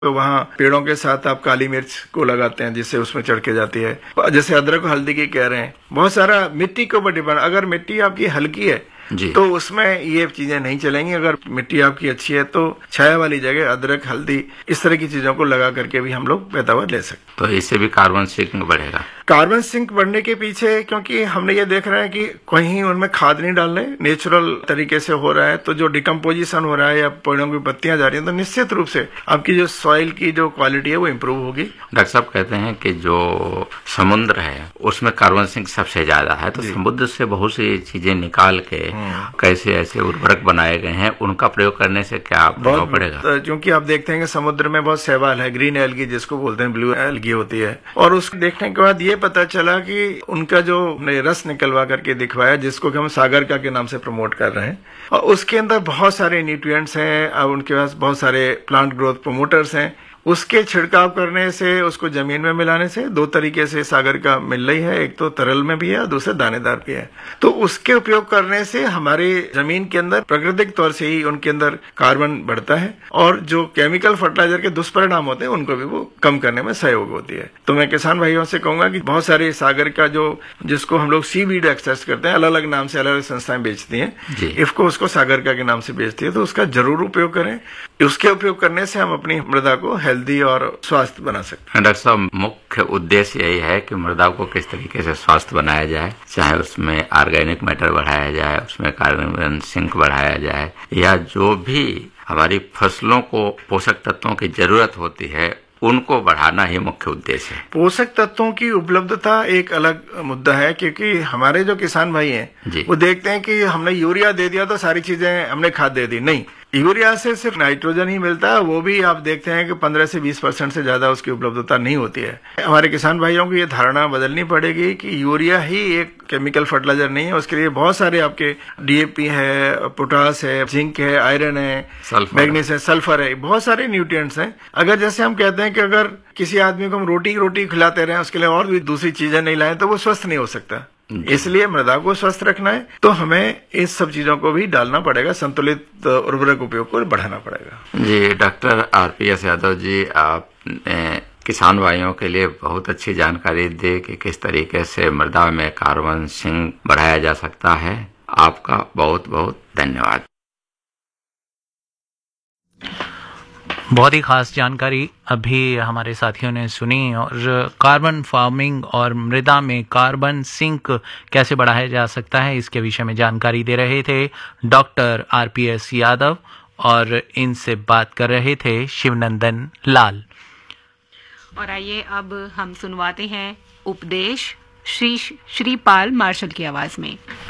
तो वहाँ पेड़ों के साथ आप काली मिर्च को लगाते हैं जिससे उसमें चढ़ के जाती है। जैसे अदरक हल्दी की कह रहे हैं, बहुत सारा मिट्टी के ऊपर डिपेंड। अगर मिट्टी आपकी हल्की है तो उसमें ये चीजें नहीं चलेंगी। अगर मिट्टी आपकी अच्छी है तो छाया वाली जगह अदरक हल्दी इस तरह की चीजों को लगा करके भी हम लोग पैदावार ले सकते। तो इससे भी कार्बन सिंक बढ़ेगा। कार्बन सिंक बढ़ने के पीछे क्योंकि हमने ये देख रहे हैं कि कहीं उनमें खाद नहीं डाल रहे, नेचुरल तरीके से हो रहा है, तो जो डिकम्पोजिशन हो रहा है या पेड़ों की पत्तियां जा रही हैं तो निश्चित रूप से आपकी जो सॉइल की जो क्वालिटी है वो इम्प्रूव होगी। डॉक्टर साहब कहते हैं कि जो समुद्र है उसमें कार्बन सिंक सबसे ज्यादा है, तो समुद्र से बहुत सी चीजें निकाल के कैसे ऐसे उर्वरक बनाए गए हैं, उनका प्रयोग करने से क्या प्रभाव पड़ेगा? क्योंकि आप देखते हैं कि समुद्र में बहुत शैवाल है, ग्रीन एल्गी जिसको बोलते हैं, ब्लू एल्गी होती है, और उसको देखने के बाद ये पता चला कि उनका जो रस निकलवा करके दिखवाया जिसको कि हम सागरिका के नाम से प्रमोट कर रहे हैं, और उसके अंदर बहुत सारे न्यूट्रिएंट्स हैं, उनके पास बहुत सारे प्लांट ग्रोथ प्रमोटर्स हैं। उसके छिड़काव करने से, उसको जमीन में मिलाने से दो तरीके से सागर का मिल रही है, एक तो तरल में भी है और दूसरा दानेदार भी है। तो उसके उपयोग करने से हमारे जमीन के अंदर प्राकृतिक तौर से ही उनके अंदर कार्बन बढ़ता है और जो केमिकल फर्टिलाइजर के दुष्परिणाम होते हैं उनको भी वो कम करने में सहयोग होती है। तो मैं किसान भाइयों से कहूंगा कि बहुत सारे सागर का जिसको हम लोग सीवीड एक्सेस करते हैं, अलग अलग नाम से अलग अलग संस्थाएं बेचती हैं, इफको उसको सागरिका के नाम से बेचती है, तो उसका जरूर उपयोग करें। उसके उपयोग करने से हम अपनी मृदा को हेल्दी और स्वस्थ बना सकते हैं। डॉक्टर साहब, मुख्य उद्देश्य यही है कि मृदा को किस तरीके से स्वस्थ बनाया जाए, चाहे उसमें ऑर्गेनिक मैटर बढ़ाया जाए, उसमें कार्बन सिंक बढ़ाया जाए, या जो भी हमारी फसलों को पोषक तत्वों की जरूरत होती है उनको बढ़ाना ही मुख्य उद्देश्य है। पोषक तत्वों की उपलब्धता एक अलग मुद्दा है, क्योंकि हमारे जो किसान भाई हैं वो देखते हैं कि हमने यूरिया दे दिया तो सारी चीजें हमने खाद दे दी। नहीं, यूरिया से सिर्फ नाइट्रोजन ही मिलता है, वो भी आप देखते हैं कि 15 से 20% से ज्यादा उसकी उपलब्धता नहीं होती है। हमारे किसान भाइयों को ये धारणा बदलनी पड़ेगी कि यूरिया ही एक केमिकल फर्टिलाइजर नहीं है, उसके लिए बहुत सारे आपके डीएपी है, पोटास है, जिंक है, आयरन है, मैग्नीज है, सल्फर है, बहुत सारे न्यूट्रिएंट्स हैं। अगर जैसे हम कहते हैं कि अगर किसी आदमी को हम रोटी खिलाते रहे, उसके लिए और भी दूसरी चीजें नहीं लाएं तो वो स्वस्थ नहीं हो सकता। इसलिए मृदा को स्वस्थ रखना है तो हमें इस सब चीजों को भी डालना पड़ेगा, संतुलित उर्वरक उपयोग को बढ़ाना पड़ेगा। जी, डॉक्टर आरपीएस यादव जी, आपने किसान भाइयों के लिए बहुत अच्छी जानकारी दी कि किस तरीके से मृदा में कार्बन सिंक बढ़ाया जा सकता है। आपका बहुत बहुत धन्यवाद। बहुत ही खास जानकारी अभी हमारे साथियों ने सुनी, और कार्बन फार्मिंग और मृदा में कार्बन सिंक कैसे बढ़ाया जा सकता है इसके विषय में जानकारी दे रहे थे डॉक्टर आरपीएस यादव, और इनसे बात कर रहे थे शिवनंदन लाल। और आइए अब हम सुनवाते हैं उपदेश श्रीपाल मार्शल की आवाज में।